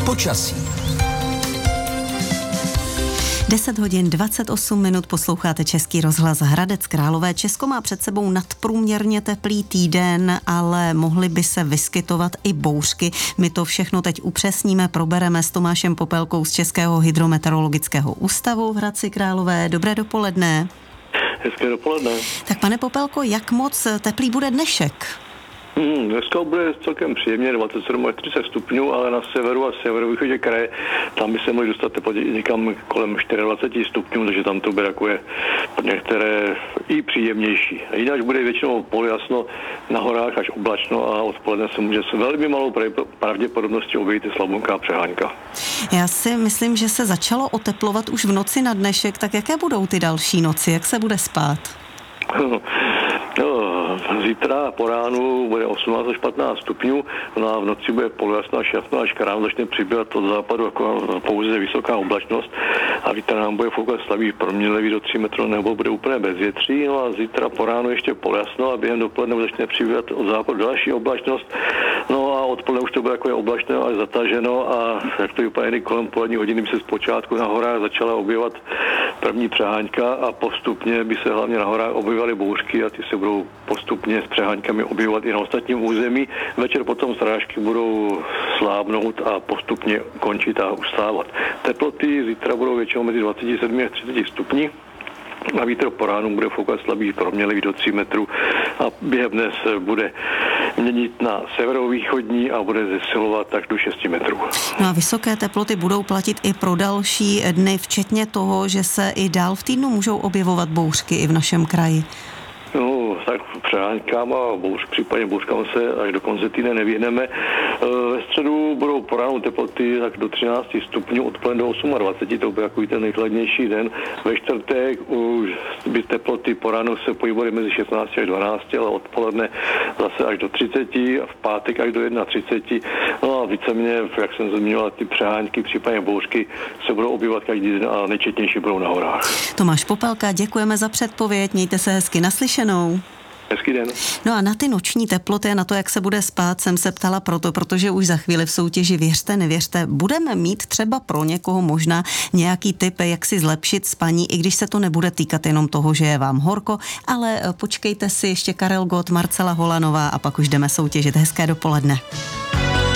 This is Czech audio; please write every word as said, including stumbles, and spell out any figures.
Počasí. deset hodin dvacet osm minut, posloucháte Český rozhlas Hradec Králové. Česko má před sebou nadprůměrně teplý týden, ale mohly by se vyskytovat i bouřky. My to všechno teď upřesníme, probereme s Tomášem Popelkou z Českého hydrometeorologického ústavu v Hradci Králové. Dobré dopoledne. Hezké dopoledne. Tak pane Popelko, jak moc teplý bude dnešek? Hmm, dneska bude celkem příjemně dvacet sedm až třicet stupňů, ale na severu a severovýchodě kraje tam by se mohli dostat teploty někam kolem dvacet čtyři stupňů, takže tam to bude takové některé i příjemnější. Jinak bude většinou poljasno, na horách až oblačno a odpoledne se může s velmi malou pravděpodobností objevit i slabonká přehánka. Já si myslím, že se začalo oteplovat už v noci na dnešek, tak jaké budou ty další noci, jak se bude spát? No, zítra po ránu bude osmnáct až patnáct stupňů, no a v noci bude polojasno až jasno, až ráno začne přibývat od západu jako pouze vysoká oblačnost a vítr nám bude foukat slabý proměnlivý do tří metrů nebo bude úplně bezvětří, no a zítra po ránu ještě polojasno a během dopoledne začne přibývat od západu další oblačnost, no a odpoledne už to bude takové oblačné, ale zataženo a jak to vypadá kolem polední hodiny by se zpočátku na horách začala objevovat první přehánka a postupně by se hlavně na horách objevovaly bouřky a ty se budou postupně s přehánkami objevovat i na ostatním území. Večer potom srážky budou slábnout a postupně končit a ustávat. Teploty zítra budou většinou mezi dvacet sedm až třicet stupni. A vítr po ránu bude foukat slabý proměnlivý do tří metrů a během dne se bude měnit na severovýchodní a bude zesilovat až do šesti metrů. No a vysoké teploty budou platit i pro další dny, včetně toho, že se i dál v týdnu můžou objevovat bouřky i v našem kraji. No, tak přehánkám a bouř, případně bouřkám se až do konce týdne nevyhneme. Ve středu budou po ránu teploty tak do třináct stupňů, odpoledne do dvacet osm, to bude takový ten nejchladnější den. Ve čtvrtek už by teploty po ránu se pohybovaly mezi šestnáct až dvanáct, ale odpoledne zase až do třicet a v pátek až do třicet jedna. No a víceméně, jak jsem zmiňoval, ty přehánky, případně bouřky se budou objevovat každý den a nejčetnější budou na horách. Tomáš Popelka, děkujeme za předpověď, mějte se hezky, naslyšenou. Hezký den. No a na ty noční teploty, na to, jak se bude spát, jsem se ptala proto, protože už za chvíli v soutěži Věřte, nevěřte, budeme mít třeba pro někoho možná nějaký tip, jak si zlepšit spaní, i když se to nebude týkat jenom toho, že je vám horko, ale počkejte si ještě Karel Gott, Marcela Holanová a pak už jdeme soutěžit. Hezké dopoledne.